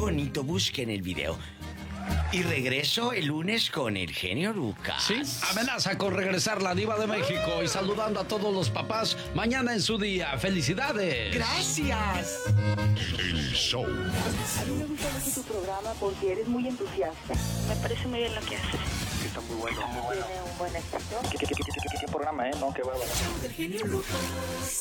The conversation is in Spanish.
bonito, busquen el video. Y regreso el lunes con el genio Lucas. Sí, amenaza con regresar la diva de México y saludando a todos los papás mañana en su día. ¡Felicidades! ¡Gracias! El show. A mí me gusta mucho tu programa porque eres muy entusiasta. Me parece muy bien lo que haces. Está muy bueno. Tiene un buen éxito. ¿Qué programa, no? Qué bárbaro. El genio Lucas.